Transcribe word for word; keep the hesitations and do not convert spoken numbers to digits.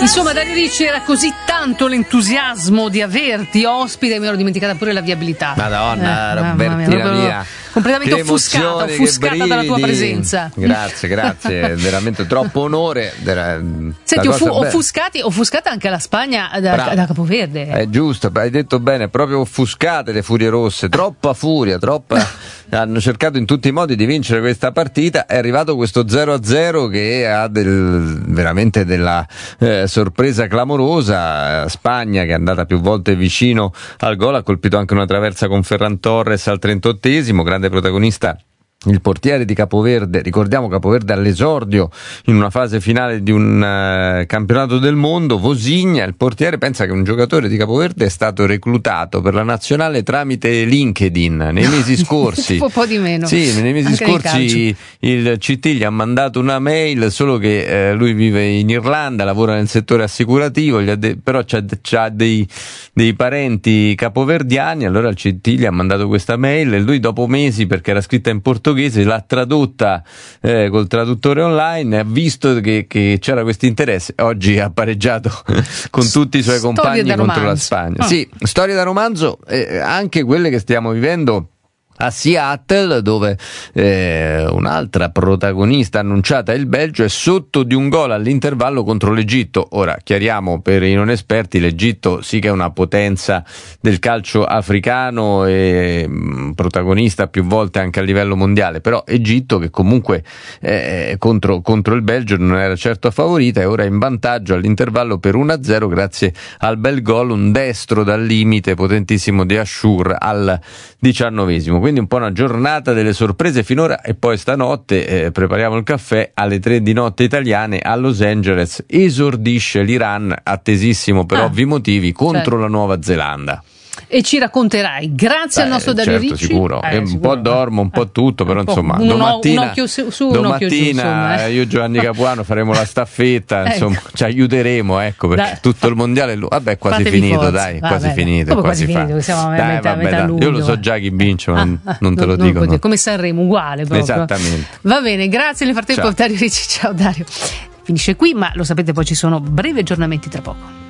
Insomma, Dario Ricci, era così tanto l'entusiasmo di averti ospite, mi ero dimenticata pure la viabilità. Madonna, eh, Robertina mamma mia, mia, completamente che offuscata, emozione, offuscata che dalla tua brividi. presenza. Grazie, grazie, veramente troppo onore. Era, Senti, cosa offu- bella. offuscati, offuscata anche la Spagna da, Bravo. da Capoverde. È giusto, hai detto bene, proprio offuscate le furie rosse, troppa furia, troppa. Hanno cercato in tutti i modi di vincere questa partita, è arrivato questo zero a zero che ha del, veramente della eh, sorpresa clamorosa. Spagna, che è andata più volte vicino al gol, ha colpito anche una traversa con Ferran Torres al trentottesimo, grande protagonista il portiere di Capoverde. Ricordiamo Capoverde all'esordio in una fase finale di un uh, campionato del mondo. Vosigna, il portiere, pensa che un giocatore di Capoverde è stato reclutato per la nazionale tramite LinkedIn nei mesi scorsi. Un po' di meno. Sì, nei mesi anche scorsi il C T gli ha mandato una mail, solo che eh, lui vive in Irlanda, lavora nel settore assicurativo, gli ha de- però c'ha, c'ha dei, dei parenti capoverdiani, allora il C T gli ha mandato questa mail e lui dopo mesi, perché era scritta in portoghese, l'ha tradotta eh, col traduttore online, ha visto che, che c'era questo interesse, oggi ha pareggiato con tutti i suoi Storie compagni da contro romanzo. la Spagna. Ah. Sì, storie da romanzo, eh, anche quelle che stiamo vivendo a Seattle, dove eh, un'altra protagonista annunciata, il Belgio, è sotto di un gol all'intervallo contro l'Egitto. Ora chiariamo per i non esperti, l'Egitto sì che è una potenza del calcio africano e mh, protagonista più volte anche a livello mondiale, però Egitto che comunque eh, contro, contro il Belgio non era certo favorita, e ora è in vantaggio all'intervallo per uno a zero grazie al bel gol, un destro dal limite potentissimo di Ashur al diciannovesimo. Quindi un po' una giornata delle sorprese finora, e poi stanotte eh, prepariamo il caffè alle tre di notte italiane a Los Angeles, esordisce l'Iran, attesissimo per Ah, ovvi motivi, contro certo. la Nuova Zelanda. E ci racconterai, grazie Beh, al nostro Dario certo, Ricci. sicuro. Eh, E un sicuro. po' dormo, un po' Eh, tutto, però un po', insomma un, domattina, un occhio su, su, un occhio giù, domattina insomma, eh. io e Giovanni Capuano faremo la staffetta, Ecco. insomma ci aiuteremo, ecco, perché Dai. tutto il mondiale vabbè è quasi Fatevi finito, forza. dai, Va, quasi beh, finito, come quasi quasi fa. finito? Siamo a Dai, metà- vabbè, metà dai. luglio, Io lo so eh. già chi vince, ma non, Ah, non te non- lo non dico. puoi no. dire, come Sanremo, uguale proprio. Esattamente. Va bene, grazie nel frattempo Ciao. Dario Ricci. Ciao Dario. Finisce qui, ma lo sapete, poi ci sono brevi aggiornamenti tra poco.